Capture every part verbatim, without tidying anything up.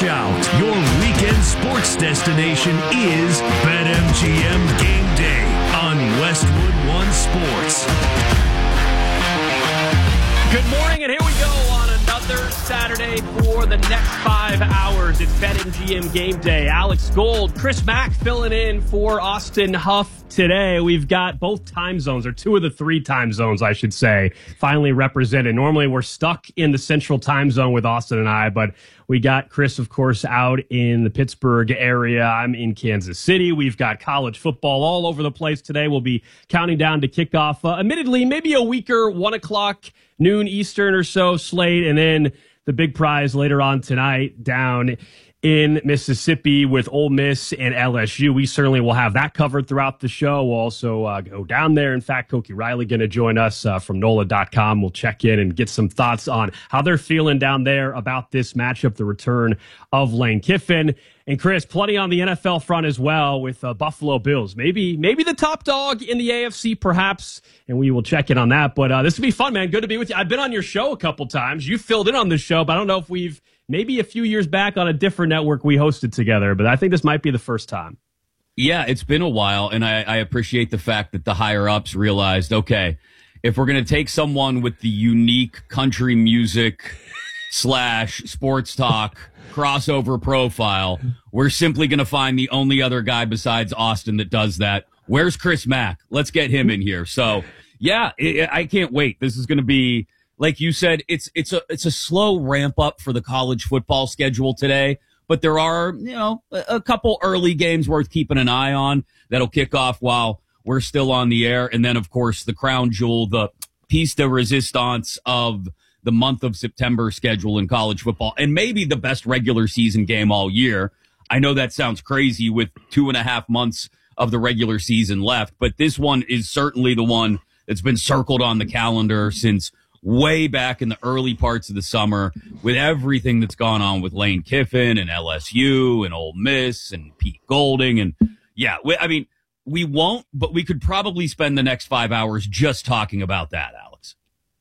out. Your weekend sports destination is BetMGM Game Day on Westwood One Sports. Good morning, and here we go on another Saturday for the next five hours. It's BetMGM Game Day. Alex Gold, Chris Mack filling in for Austin Huff today. We've got both time zones, or two of the three time zones, I should say, finally represented. Normally, we're stuck in the central time zone with Austin and I, but we got Chris, of course, out in the Pittsburgh area. I'm in Kansas City. We've got college football all over the place today. We'll be counting down to kickoff. Uh, admittedly, maybe a weaker one o'clock, noon Eastern or so slate, and then the big prize later on tonight down in Mississippi with Ole Miss and L S U. We certainly will have that covered throughout the show. We'll also uh, go down there. In fact, Koki Riley going to join us uh, from N O L A dot com. We'll check in and get some thoughts on how they're feeling down there about this matchup, the return of Lane Kiffin. And Chris, plenty on the N F L front as well with uh, Buffalo Bills. Maybe maybe the top dog in the A F C, perhaps, and we will check in on that. But uh, this will be fun, man. Good to be with you. I've been on your show a couple times. You filled in on this show, but I don't know if we've, maybe a few years back on a different network we hosted together, but I think this might be the first time. Yeah, it's been a while, and I, I appreciate the fact that the higher-ups realized, okay, if we're going to take someone with the unique country music slash sports talk crossover profile, we're simply going to find the only other guy besides Austin that does that. Where's Chris Mack? Let's get him in here. So, yeah, it, I can't wait. This is going to be, like you said, it's it's a it's a slow ramp up for the college football schedule today, but there are, you know, a, a couple early games worth keeping an eye on that'll kick off while we're still on the air. And then, of course, the crown jewel, the piece de resistance of the month of September schedule in college football, and maybe the best regular season game all year. I know that sounds crazy with two and a half months of the regular season left, but this one is certainly the one that's been circled on the calendar since way back in the early parts of the summer, with everything that's gone on with Lane Kiffin and L S U and Ole Miss and Pete Golding. And yeah, we, I mean, we won't, but we could probably spend the next five hours just talking about that, Alex.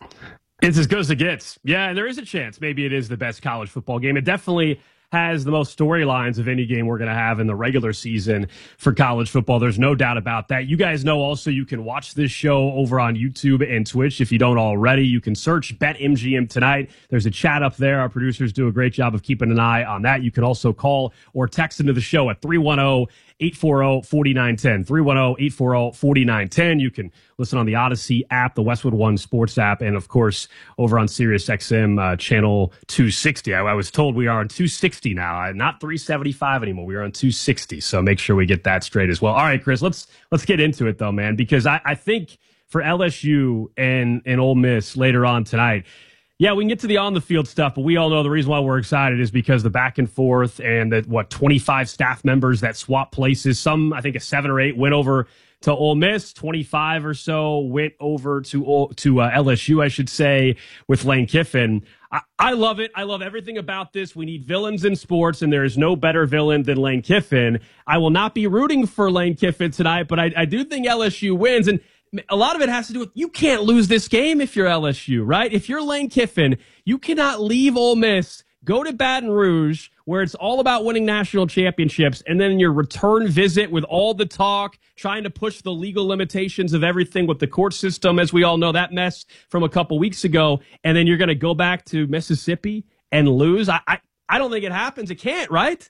It's as good as it gets. Yeah, and there is a chance maybe it is the best college football game. It definitely has the most storylines of any game we're going to have in the regular season for college football. There's no doubt about that. You guys know also you can watch this show over on YouTube and Twitch if you don't already. You can search BetMGM Tonight. There's a chat up there. Our producers do a great job of keeping an eye on that. You can also call or text into the show at three one zero, eight four zero, four nine one zero. three one zero, eight four zero, four nine one zero. You can listen on the Odyssey app, the Westwood One Sports app, and, of course, over on SiriusXM uh, channel two sixty. I, I was told we are on two sixty now, not three seventy-five anymore. We are on two sixty, so make sure we get that straight as well. All right, Chris, let's let's get into it, though, man, because I, I think for L S U and, and Ole Miss later on tonight, yeah, we can get to the on-the-field stuff, but we all know the reason why we're excited is because the back and forth and that, what, twenty-five staff members that swap places. Some, I think a seven or eight, went over to Ole Miss. twenty-five or so went over to to uh, L S U, I should say, with Lane Kiffin. I, I love it. I love everything about this. We need villains in sports, and there is no better villain than Lane Kiffin. I will not be rooting for Lane Kiffin tonight, but I, I do think L S U wins, and a lot of it has to do with you can't lose this game if you're L S U, right? If you're Lane Kiffin, you cannot leave Ole Miss, go to Baton Rouge, where it's all about winning national championships, and then your return visit with all the talk, trying to push the legal limitations of everything with the court system, as we all know, that mess from a couple weeks ago, and then you're going to go back to Mississippi and lose. I, I, I don't think it happens. It can't, right?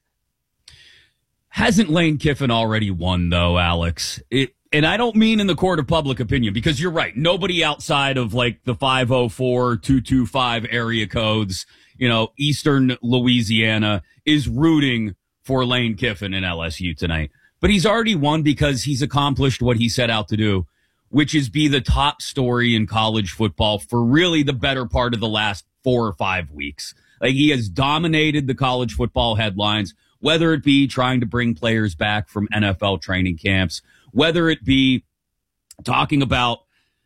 Hasn't Lane Kiffin already won, though, Alex? It, and I don't mean in the court of public opinion, because you're right. Nobody outside of like the five oh four, two two five area codes, you know, Eastern Louisiana, is rooting for Lane Kiffin and L S U tonight. But he's already won because he's accomplished what he set out to do, which is be the top story in college football for really the better part of the last four or five weeks. Like, he has dominated the college football headlines, whether it be trying to bring players back from N F L training camps, whether it be talking about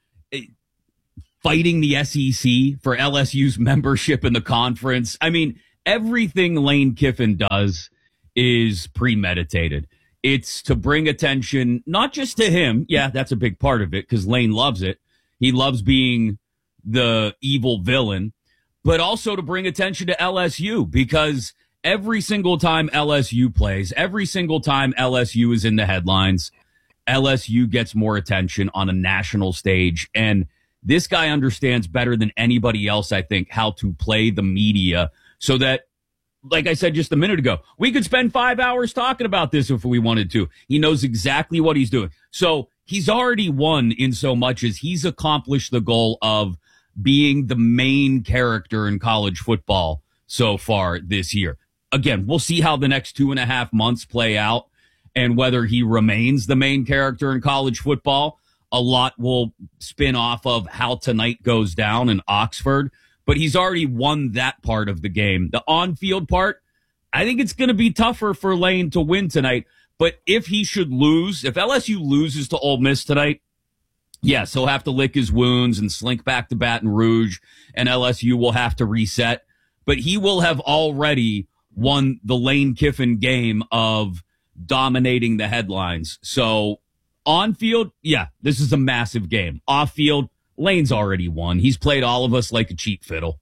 fighting the S E C for L S U's membership in the conference. I mean, everything Lane Kiffin does is premeditated. It's to bring attention, not just to him. Yeah, that's a big part of it because Lane loves it. He loves being the evil villain, but also to bring attention to L S U because every single time L S U plays, every single time L S U is in the headlines, L S U gets more attention on a national stage. And this guy understands better than anybody else, I think, how to play the media so that, like I said just a minute ago, we could spend five hours talking about this if we wanted to. He knows exactly what he's doing. So he's already won in so much as he's accomplished the goal of being the main character in college football so far this year. Again, we'll see how the next two and a half months play out and whether he remains the main character in college football. A lot will spin off of how tonight goes down in Oxford. But he's already won that part of the game. The on-field part, I think it's going to be tougher for Lane to win tonight. But if he should lose, if L S U loses to Ole Miss tonight, yes, he'll have to lick his wounds and slink back to Baton Rouge, and L S U will have to reset. But he will have already won the Lane Kiffin game of dominating the headlines. So on-field, yeah, this is a massive game. Off-field, Lane's already won. He's played all of us like a cheap fiddle.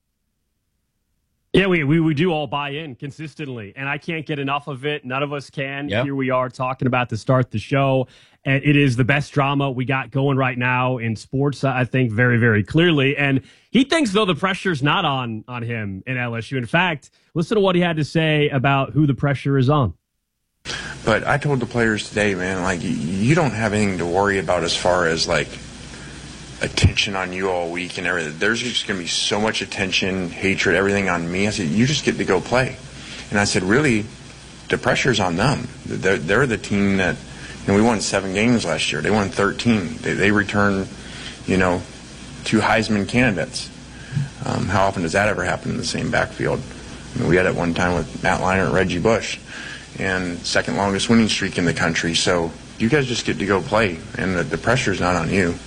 Yeah, we, we we do all buy in consistently, and I can't get enough of it. None of us can. Yep. Here we are talking about to start the show, and it is the best drama we got going right now in sports, I think, very, very clearly. And he thinks, though, the pressure's not on, on him in L S U. In fact, listen to what he had to say about who the pressure is on. But I told the players today, man, like, you don't have anything to worry about as far as, like, attention on you all week and everything. There's just going to be so much attention, hatred, everything on me. I said, you just get to go play. And I said, really, the pressure's on them. They're, they're the team that, you know, we won seven games last year. They won thirteen. They, they returned, you know, two Heisman candidates. Um, how often does that ever happen in the same backfield? I mean, we had it one time with Matt Leinart and Reggie Bush, and second longest winning streak in the country. So you guys just get to go play, and the, the pressure's not on you.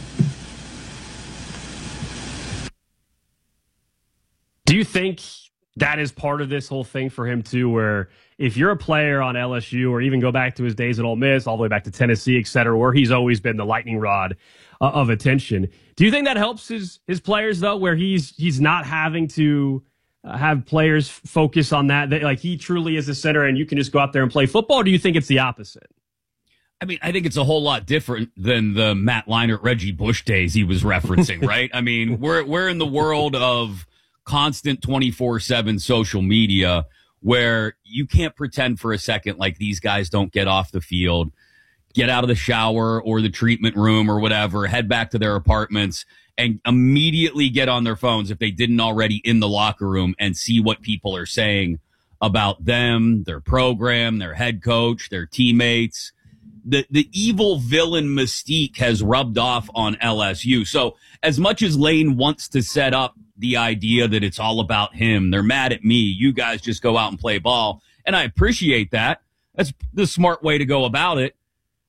Do you think that is part of this whole thing for him, too, where if you're a player on L S U or even go back to his days at Ole Miss, all the way back to Tennessee, et cetera, where he's always been the lightning rod uh, of attention, do you think that helps his his players, though, where he's he's not having to uh, have players focus on that, that, like he truly is a center and you can just go out there and play football, or do you think it's the opposite? I mean, I think it's a whole lot different than the Matt Leinart, Reggie Bush days he was referencing, right? I mean, we're we're in the world of constant twenty-four seven social media where you can't pretend for a second like these guys don't get off the field, get out of the shower or the treatment room or whatever, head back to their apartments and immediately get on their phones if they didn't already in the locker room and see what people are saying about them, their program, their head coach, their teammates. The the evil villain mystique has rubbed off on L S U. So as much as Lane wants to set up the idea that it's all about him, they're mad at me, you guys just go out and play ball, and I appreciate that. That's the smart way to go about it.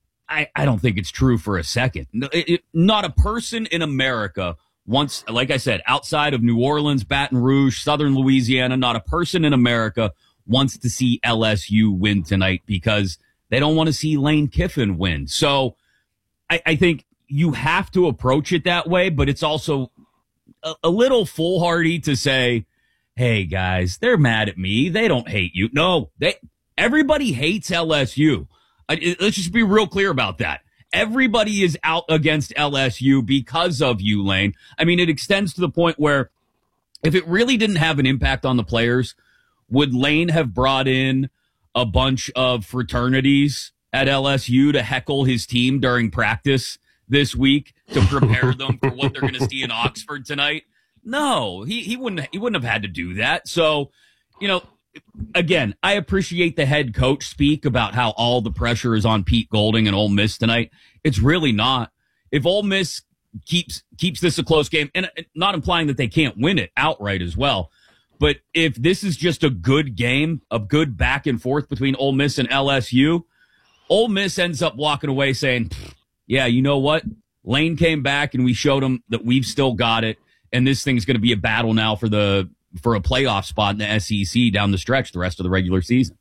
I, I don't think it's true for a second. It, it, not a person in America wants, like I said, outside of New Orleans, Baton Rouge, Southern Louisiana, not a person in America wants to see L S U win tonight because they don't want to see Lane Kiffin win. So I, I think you have to approach it that way, but it's also a, a little foolhardy to say, hey, guys, they're mad at me. They don't hate you. No, they everybody hates L S U. I, let's just be real clear about that. Everybody is out against L S U because of you, Lane. I mean, it extends to the point where if it really didn't have an impact on the players, would Lane have brought in a bunch of fraternities at L S U to heckle his team during practice this week to prepare them for what they're going to see in Oxford tonight? No, he, he wouldn't, he wouldn't have had to do that. So, you know, again, I appreciate the head coach speak about how all the pressure is on Pete Golding and Ole Miss tonight. It's really not. If Ole Miss keeps, keeps this a close game, and not implying that they can't win it outright as well, but if this is just a good game, a good back and forth between Ole Miss and L S U, Ole Miss ends up walking away saying, yeah, you know what? Lane came back and we showed him that we've still got it. And this thing's going to be a battle now for the, for a playoff spot in the S E C down the stretch the rest of the regular season.